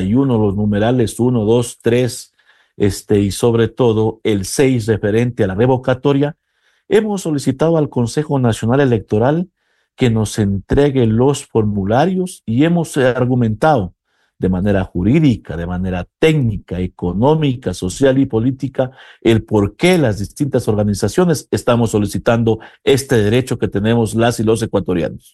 41, los numerales 1, 2, 3, y sobre todo el 6 referente a la revocatoria, hemos solicitado al Consejo Nacional Electoral que nos entregue los formularios y hemos argumentado de manera jurídica, de manera técnica, económica, social y política, el por qué las distintas organizaciones estamos solicitando este derecho que tenemos las y los ecuatorianos.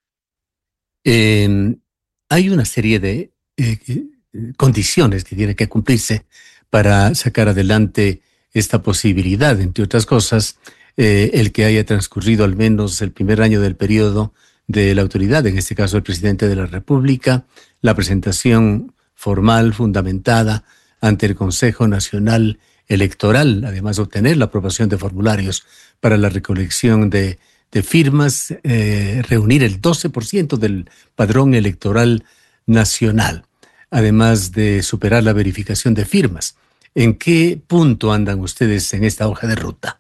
Hay una serie de condiciones que tienen que cumplirse para sacar adelante esta posibilidad, entre otras cosas, el que haya transcurrido al menos el primer año del periodo de la autoridad, en este caso el presidente de la República, la presentación formal, fundamentada ante el Consejo Nacional Electoral, además de obtener la aprobación de formularios para la recolección de firmas, reunir el 12% del padrón electoral nacional, además de superar la verificación de firmas. ¿En qué punto andan ustedes en esta hoja de ruta?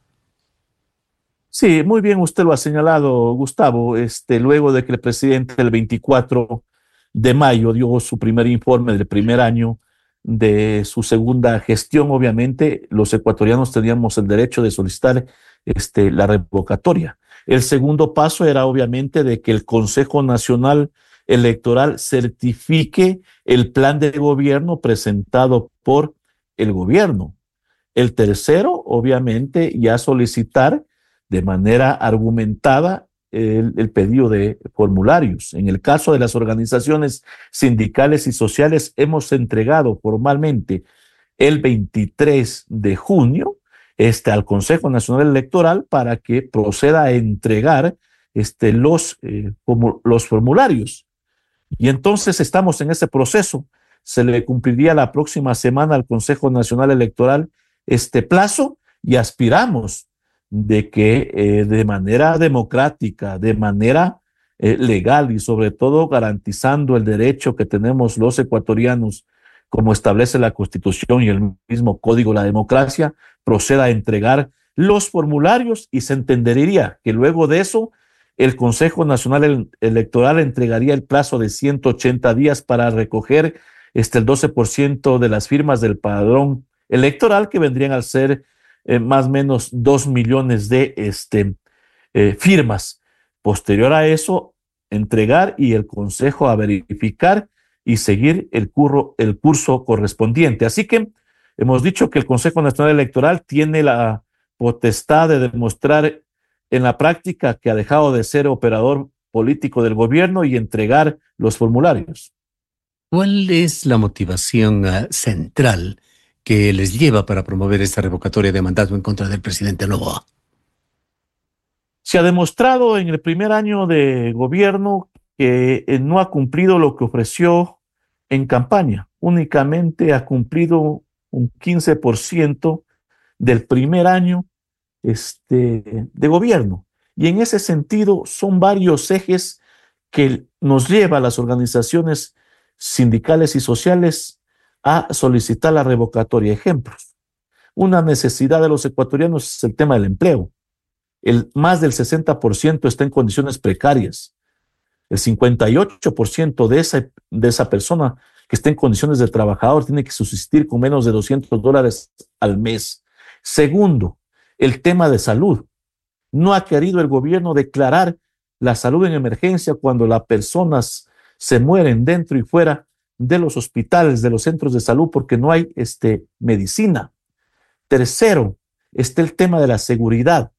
Sí, muy bien, usted lo ha señalado, Gustavo. Luego de que el presidente el 24 de mayo dio su primer informe del primer año de su segunda gestión, obviamente los ecuatorianos teníamos el derecho de solicitar la revocatoria. El segundo paso era obviamente de que el Consejo Nacional Electoral certifique el plan de gobierno presentado por el gobierno. El tercero, obviamente, ya solicitar de manera argumentada el pedido de formularios. En el caso de las organizaciones sindicales y sociales, hemos entregado formalmente el 23 de junio al Consejo Nacional Electoral para que proceda a entregar los formularios. Y entonces estamos en ese proceso. Se le cumpliría la próxima semana al Consejo Nacional Electoral este plazo y aspiramos de que de manera democrática, de manera legal y sobre todo garantizando el derecho que tenemos los ecuatorianos, como establece la Constitución y el mismo Código de la Democracia, proceda a entregar los formularios y se entendería que luego de eso el Consejo Nacional Electoral entregaría el plazo de 180 días para recoger el 12% de las firmas del padrón electoral, que vendrían a ser más o menos 2 millones de firmas. Posterior a eso, entregar y el Consejo a verificar y seguir el curso correspondiente. Así que hemos dicho que el Consejo Nacional Electoral tiene la potestad de demostrar en la práctica que ha dejado de ser operador político del gobierno y entregar los formularios. ¿Cuál es la motivación central que les lleva para promover esta revocatoria de mandato en contra del presidente Noboa? Se ha demostrado en el primer año de gobierno que no ha cumplido lo que ofreció en campaña. Únicamente ha cumplido un 15% del primer año de gobierno. Y en ese sentido son varios ejes que nos lleva a las organizaciones sindicales y sociales a solicitar la revocatoria. Ejemplos. Una necesidad de los ecuatorianos es el tema del empleo. Más del 60% está en condiciones precarias. El 58% de esa persona que está en condiciones de trabajador tiene que subsistir con menos de $200 al mes. Segundo, el tema de salud. No ha querido el gobierno declarar la salud en emergencia cuando las personas se mueren dentro y fuera de los hospitales, de los centros de salud, porque no hay medicina. Tercero, está el tema de la seguridad.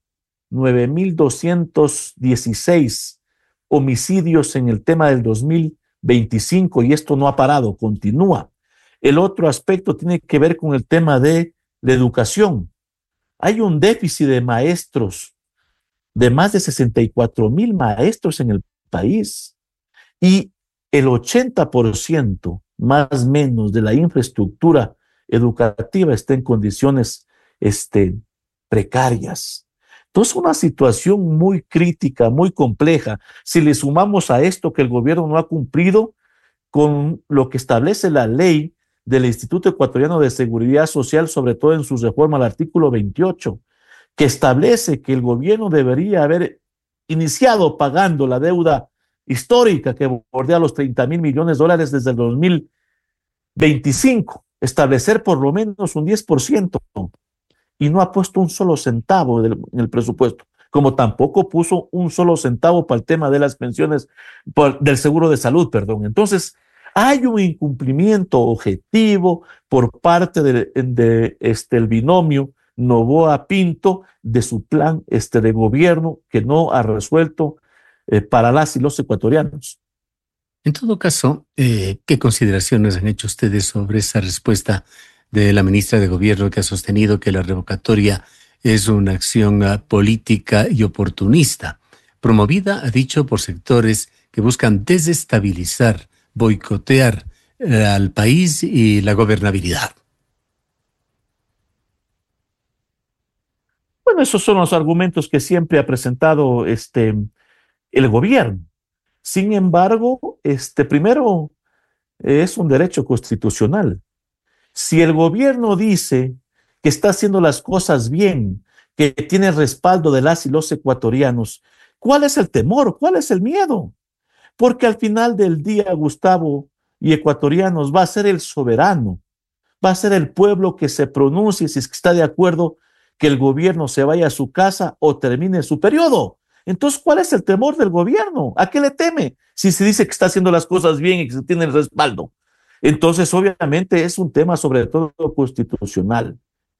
9,216 homicidios en el tema del 2025 y esto no ha parado, continúa. El otro aspecto tiene que ver con el tema de la educación. Hay un déficit de maestros, de más de 64,000 maestros en el país y el 80% más o menos de la infraestructura educativa está en condiciones precarias. Entonces, una situación muy crítica, muy compleja. Si le sumamos a esto que el gobierno no ha cumplido con lo que establece la ley del Instituto Ecuatoriano de Seguridad Social, sobre todo en su reforma al artículo 28, que establece que el gobierno debería haber iniciado pagando la deuda histórica que bordea los 30,000 millones de dólares desde el 25, establecer por lo menos un 10%, y no ha puesto un solo centavo en el presupuesto, como tampoco puso un solo centavo para el tema de las pensiones, del seguro de salud, perdón. Entonces, hay un incumplimiento objetivo por parte el binomio Noboa-Pinto de su plan de gobierno que no ha resuelto para las y los ecuatorianos. En todo caso, ¿qué consideraciones han hecho ustedes sobre esa respuesta de la ministra de Gobierno, que ha sostenido que la revocatoria es una acción política y oportunista, promovida, ha dicho, por sectores que buscan desestabilizar, boicotear al país y la gobernabilidad? Bueno, esos son los argumentos que siempre ha presentado el gobierno. Sin embargo, primero es un derecho constitucional. Si el gobierno dice que está haciendo las cosas bien, que tiene respaldo de las y los ecuatorianos, ¿cuál es el temor? ¿Cuál es el miedo? Porque al final del día, Gustavo, y ecuatorianos, va a ser el soberano, va a ser el pueblo que se pronuncie si es que está de acuerdo que el gobierno se vaya a su casa o termine su periodo. Entonces, ¿cuál es el temor del gobierno? ¿A qué le teme si se dice que está haciendo las cosas bien y que se tiene el respaldo? Entonces, obviamente, es un tema sobre todo constitucional.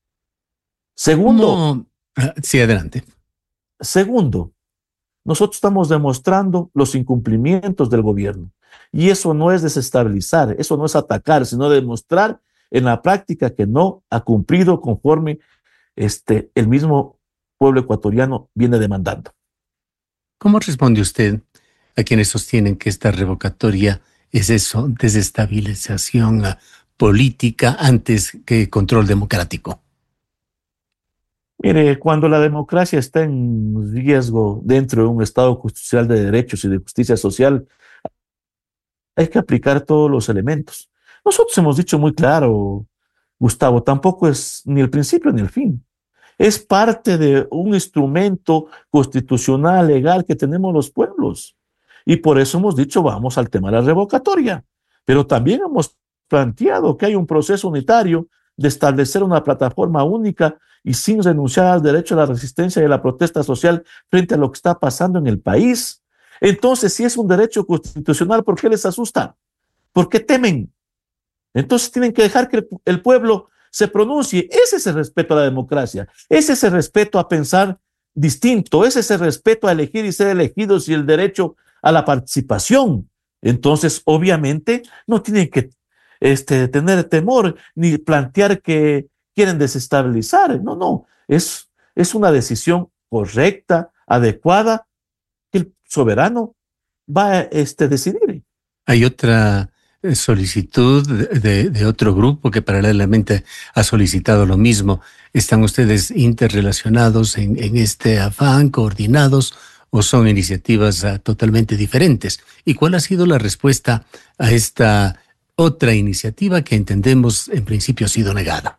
Segundo, ¿Cómo? Sí, adelante. segundo, nosotros estamos demostrando los incumplimientos del gobierno. Y eso no es desestabilizar, eso no es atacar, sino demostrar en la práctica que no ha cumplido conforme el mismo pueblo ecuatoriano viene demandando. ¿Cómo responde usted a quienes sostienen que esta revocatoria es eso, desestabilización política antes que control democrático? Mire, cuando la democracia está en riesgo dentro de un Estado constitucional de derechos y de justicia social, hay que aplicar todos los elementos. Nosotros hemos dicho muy claro, Gustavo, tampoco es ni el principio ni el fin. Es parte de un instrumento constitucional, legal que tenemos los pueblos. Y por eso hemos dicho, vamos al tema de la revocatoria. Pero también hemos planteado que hay un proceso unitario de establecer una plataforma única y sin renunciar al derecho a la resistencia y a la protesta social frente a lo que está pasando en el país. Entonces, si es un derecho constitucional, ¿por qué les asusta? ¿Por qué temen? Entonces tienen que dejar que el pueblo se pronuncie. Ese es el respeto a la democracia, ese es el respeto a pensar distinto, ese es el respeto a elegir y ser elegidos y el derecho a la participación. Entonces, obviamente, no tienen que tener temor ni plantear que quieren desestabilizar. No, no, es una decisión correcta, adecuada, que el soberano va a decidir. Hay otra solicitud de otro grupo que paralelamente ha solicitado lo mismo. ¿Están ustedes interrelacionados en este afán, coordinados, o son iniciativas totalmente diferentes? ¿Y cuál ha sido la respuesta a esta otra iniciativa que entendemos en principio ha sido negada?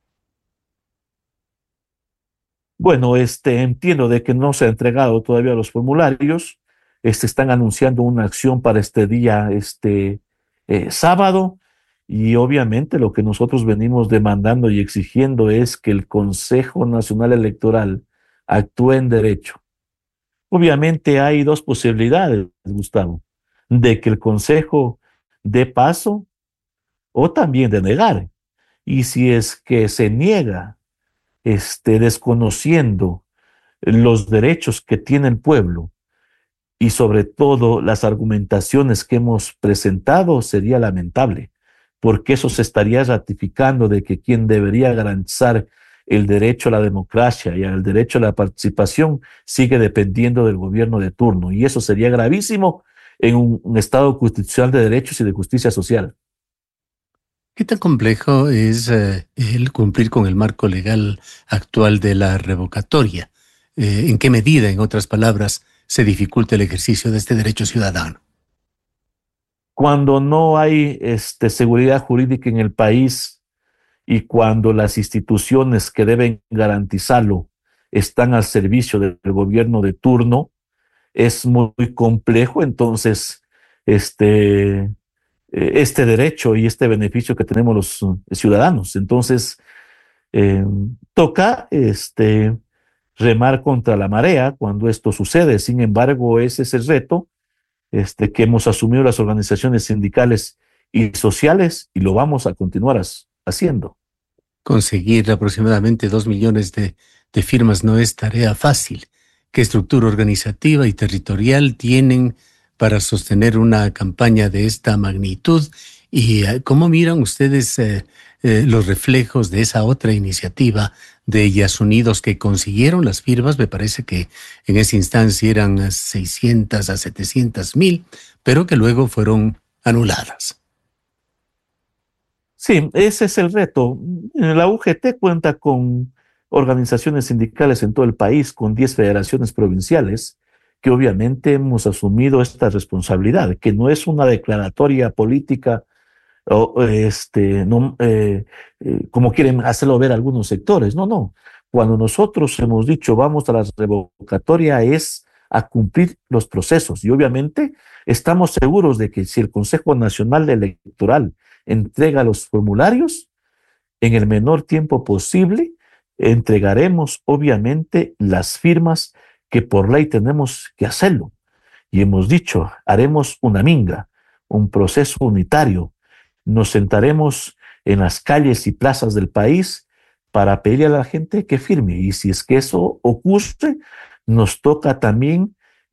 Bueno, entiendo de que no se ha entregado todavía los formularios. Están anunciando una acción para este día, sábado, y obviamente lo que nosotros venimos demandando y exigiendo es que el Consejo Nacional Electoral actúe en derecho. Obviamente hay dos posibilidades, Gustavo, de que el Consejo dé paso o también de negar. Y si es que se niega, desconociendo los derechos que tiene el pueblo y sobre todo las argumentaciones que hemos presentado, sería lamentable, porque eso se estaría ratificando de que quien debería garantizar el derecho a la democracia y al derecho a la participación sigue dependiendo del gobierno de turno, y eso sería gravísimo en un Estado constitucional de derechos y de justicia social. ¿Qué tan complejo es el cumplir con el marco legal actual de la revocatoria? ¿En qué medida, en otras palabras, se dificulta el ejercicio de este derecho ciudadano? Cuando no hay seguridad jurídica en el país y cuando las instituciones que deben garantizarlo están al servicio del gobierno de turno, es muy complejo. Entonces, este, este derecho y este beneficio que tenemos los ciudadanos. Entonces, eh, toca remar contra la marea cuando esto sucede. Sin embargo, ese es el reto que hemos asumido las organizaciones sindicales y sociales y lo vamos a continuar haciendo. Conseguir aproximadamente 2 millones de firmas no es tarea fácil. ¿Qué estructura organizativa y territorial tienen para sostener una campaña de esta magnitud? ¿Y cómo miran ustedes los reflejos de esa otra iniciativa de Yas Unidos que consiguieron las firmas? Me parece que en esa instancia eran 600 a 700 mil, pero que luego fueron anuladas. Sí, ese es el reto. La UGT cuenta con organizaciones sindicales en todo el país, con 10 federaciones provinciales, que obviamente hemos asumido esta responsabilidad, que no es una declaratoria política o no, como quieren hacerlo ver algunos sectores. No, no. Cuando nosotros hemos dicho vamos a la revocatoria es a cumplir los procesos y obviamente estamos seguros de que si el Consejo Nacional Electoral entrega los formularios en el menor tiempo posible, entregaremos obviamente las firmas que por ley tenemos que hacerlo. Y hemos dicho, haremos una minga, un proceso unitario. Nos sentaremos en las calles y plazas del país para pedir a la gente que firme. Y si es que eso ocurre, nos toca también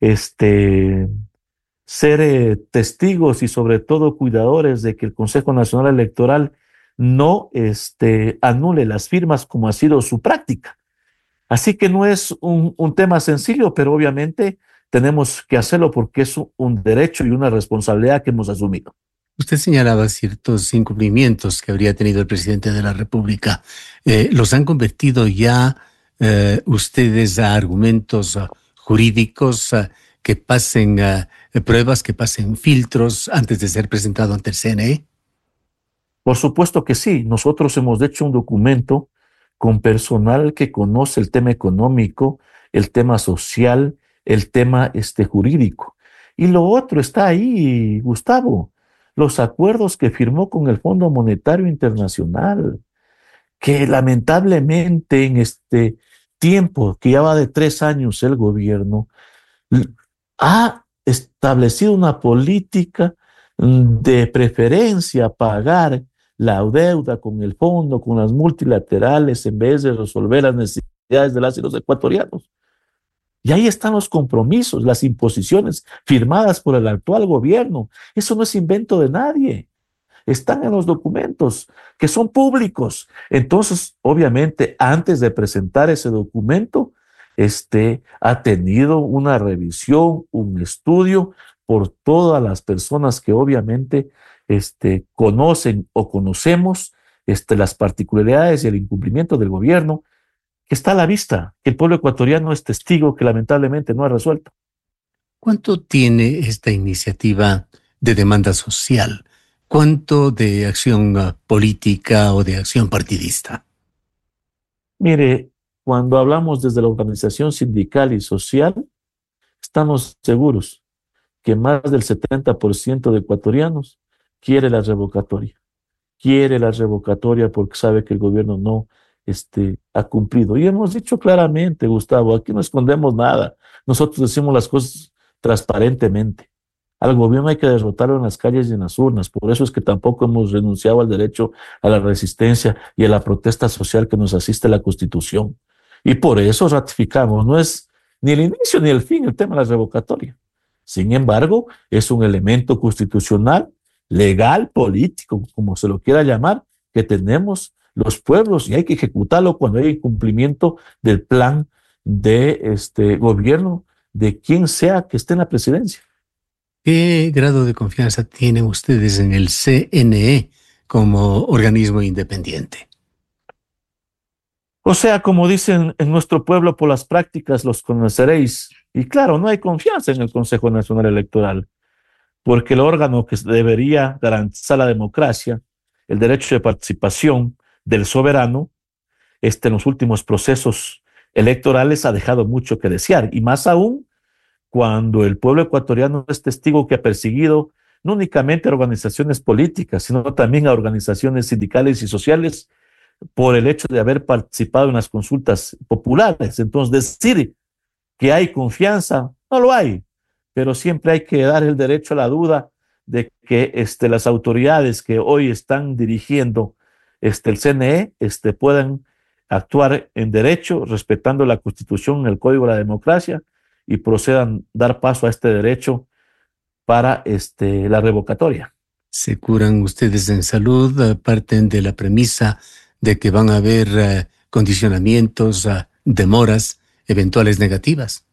ser testigos y sobre todo cuidadores de que el Consejo Nacional Electoral no anule las firmas como ha sido su práctica. Así que no es un tema sencillo, pero obviamente tenemos que hacerlo porque es un derecho y una responsabilidad que hemos asumido. Usted señalaba ciertos incumplimientos que habría tenido el presidente de la República. ¿Los han convertido ya ustedes a argumentos jurídicos que pasen pruebas, que pasen filtros antes de ser presentado ante el CNE? Por supuesto que sí. Nosotros hemos hecho un documento con personal que conoce el tema económico, el tema social, el tema jurídico. Y lo otro está ahí, Gustavo, los acuerdos que firmó con el Fondo Monetario Internacional, que lamentablemente en este tiempo, que ya va de 3 años el gobierno, ha establecido una política de preferencia pagar la deuda con el fondo, con las multilaterales, en vez de resolver las necesidades de las y los ecuatorianos. Y ahí están los compromisos, las imposiciones firmadas por el actual gobierno. Eso no es invento de nadie. Están en los documentos que son públicos. Entonces, obviamente, antes de presentar ese documento, ha tenido una revisión, un estudio por todas las personas que obviamente conocen o conocemos las particularidades y el incumplimiento del gobierno, que está a la vista, que el pueblo ecuatoriano es testigo que lamentablemente no ha resuelto. ¿Cuánto tiene esta iniciativa de demanda social? ¿Cuánto de acción política o de acción partidista? Mire, cuando hablamos desde la organización sindical y social, estamos seguros que más del 70% de ecuatorianos quiere la revocatoria. Quiere la revocatoria porque sabe que el gobierno no ha cumplido. Y hemos dicho claramente, Gustavo, aquí no escondemos nada. Nosotros decimos las cosas transparentemente. Al gobierno hay que derrotarlo en las calles y en las urnas. Por eso es que tampoco hemos renunciado al derecho a la resistencia y a la protesta social que nos asiste la Constitución. Y por eso ratificamos. No es ni el inicio ni el fin el tema de la revocatoria. Sin embargo, es un elemento constitucional, legal, político, como se lo quiera llamar, que tenemos los pueblos y hay que ejecutarlo cuando hay incumplimiento del plan de gobierno de quien sea que esté en la presidencia. ¿Qué grado de confianza tienen ustedes en el CNE como organismo independiente? O sea, como dicen en nuestro pueblo, por las prácticas los conoceréis. Y claro, no hay confianza en el Consejo Nacional Electoral, porque el órgano que debería garantizar la democracia, el derecho de participación del soberano, en los últimos procesos electorales ha dejado mucho que desear, y más aún cuando el pueblo ecuatoriano es testigo que ha perseguido no únicamente a organizaciones políticas, sino también a organizaciones sindicales y sociales por el hecho de haber participado en las consultas populares. Entonces, decir que hay confianza, no lo hay, pero siempre hay que dar el derecho a la duda de que las autoridades que hoy están dirigiendo el CNE puedan actuar en derecho, respetando la Constitución, el Código de la Democracia, y procedan a dar paso a este derecho para la revocatoria. ¿Se curan ustedes en salud? Parten de la premisa de que van a haber condicionamientos, demoras eventuales negativas.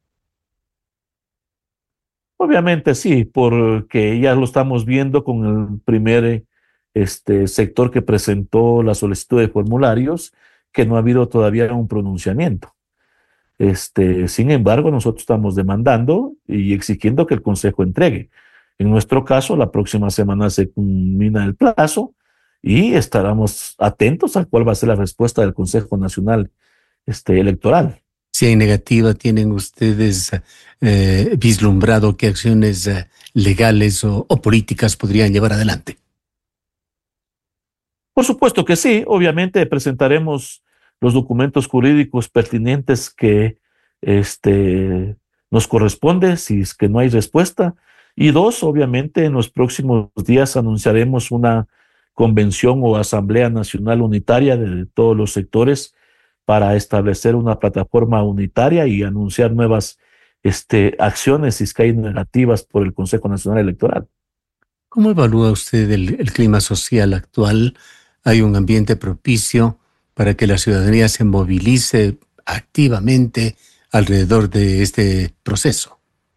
Obviamente sí, porque ya lo estamos viendo con el primer sector que presentó la solicitud de formularios, que no ha habido todavía un pronunciamiento. Sin embargo, nosotros estamos demandando y exigiendo que el Consejo entregue. En nuestro caso, la próxima semana se culmina el plazo y estaremos atentos a cuál va a ser la respuesta del Consejo Nacional Electoral. Si hay negativa, ¿tienen ustedes vislumbrado qué acciones legales o políticas podrían llevar adelante? Por supuesto que sí. Obviamente presentaremos los documentos jurídicos pertinentes que nos corresponde si es que no hay respuesta. Y dos, obviamente en los próximos días anunciaremos una convención o asamblea nacional unitaria de todos los sectores para establecer una plataforma unitaria y anunciar nuevas acciones si es que hay negativas por el Consejo Nacional Electoral. ¿Cómo evalúa usted el clima social actual? ¿Hay un ambiente propicio para que la ciudadanía se movilice activamente alrededor de este proceso?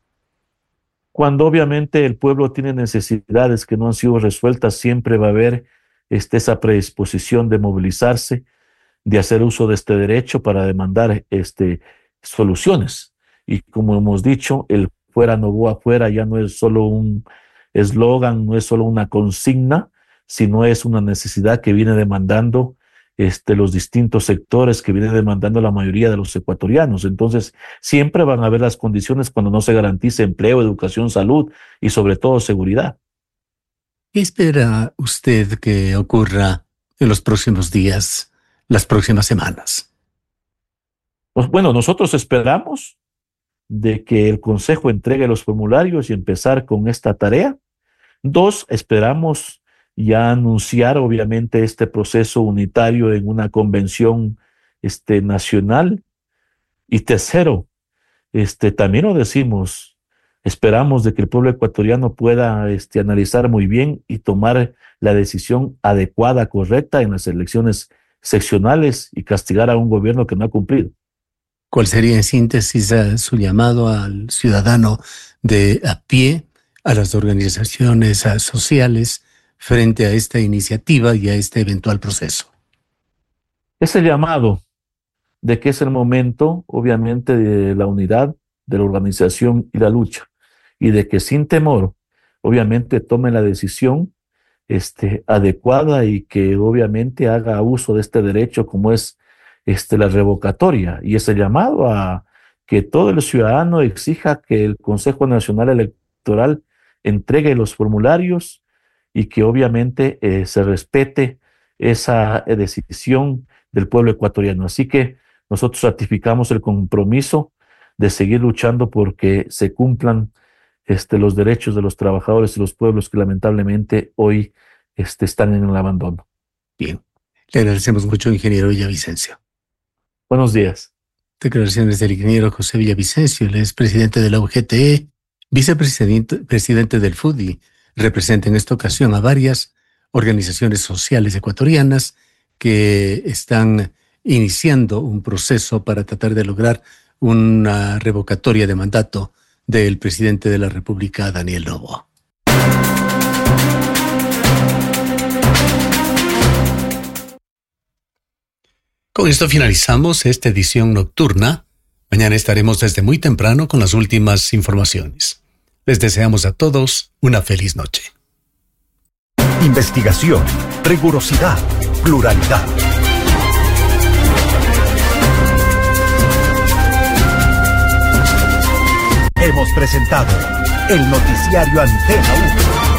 Cuando obviamente el pueblo tiene necesidades que no han sido resueltas, siempre va a haber esa predisposición de movilizarse, de hacer uso de este derecho para demandar soluciones. Y como hemos dicho, el fuera Novoa fuera ya no es solo un eslogan, no es solo una consigna, sino es una necesidad que viene demandando los distintos sectores, que viene demandando la mayoría de los ecuatorianos. Entonces, siempre van a haber las condiciones cuando no se garantice empleo, educación, salud y sobre todo seguridad. ¿Qué espera usted que ocurra en los próximos días, las próximas semanas? Pues bueno, nosotros esperamos de que el Consejo entregue los formularios y empezar con esta tarea. Dos, esperamos ya anunciar obviamente este proceso unitario en una convención nacional. Y tercero, también lo decimos, esperamos de que el pueblo ecuatoriano pueda analizar muy bien y tomar la decisión adecuada, correcta en las elecciones seccionales y castigar a un gobierno que no ha cumplido. ¿Cuál sería en síntesis su llamado al ciudadano de a pie, a las organizaciones sociales, frente a esta iniciativa y a este eventual proceso? Es el llamado de que es el momento, obviamente, de la unidad, de la organización y la lucha, y de que sin temor, obviamente, tomen la decisión adecuada y que obviamente haga uso de este derecho como es la revocatoria, y es el llamado a que todo el ciudadano exija que el Consejo Nacional Electoral entregue los formularios y que obviamente se respete esa decisión del pueblo ecuatoriano. Así que nosotros ratificamos el compromiso de seguir luchando porque se cumplan los derechos de los trabajadores y los pueblos que lamentablemente hoy están en el abandono. Bien, le agradecemos mucho, ingeniero Villavicencio. Buenos días. Declaraciones del ingeniero José Villavicencio, él es presidente de la UGTE, presidente del FUDI, representa en esta ocasión a varias organizaciones sociales ecuatorianas que están iniciando un proceso para tratar de lograr una revocatoria de mandato del presidente de la República, Daniel Noboa. Con esto finalizamos esta edición nocturna. Mañana estaremos desde muy temprano con las últimas informaciones. Les deseamos a todos una feliz noche. Investigación, rigurosidad, pluralidad. Hemos presentado el noticiario Antena 1.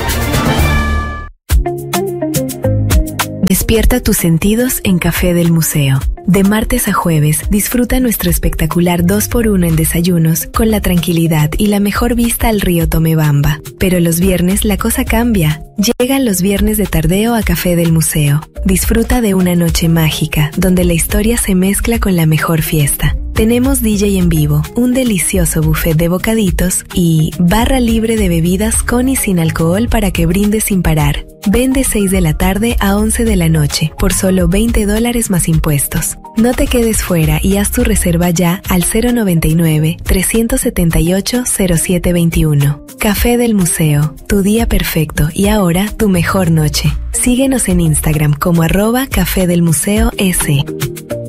Despierta tus sentidos en Café del Museo. De martes a jueves, disfruta nuestro espectacular 2x1 en desayunos con la tranquilidad y la mejor vista al río Tomebamba. Pero los viernes la cosa cambia. Llegan los viernes de tardeo a Café del Museo. Disfruta de una noche mágica, donde la historia se mezcla con la mejor fiesta. Tenemos DJ en vivo, un delicioso buffet de bocaditos y barra libre de bebidas con y sin alcohol para que brindes sin parar. Ven de 6 de la tarde a 11 de la noche por solo $20 más impuestos. No te quedes fuera y haz tu reserva ya al 099-378-0721. Café del Museo, tu día perfecto y ahora tu mejor noche. Síguenos en Instagram como @Café del Museo S.